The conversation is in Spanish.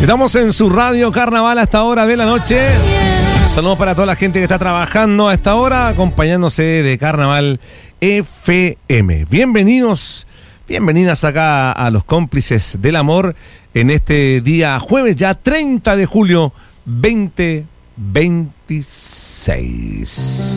Estamos en su radio Carnaval a esta hora de la noche. Saludos para toda la gente que está trabajando a esta hora, acompañándose de Carnaval FM. Bienvenidos, bienvenidas acá a los cómplices del amor en este día jueves, ya 30 de julio 2026.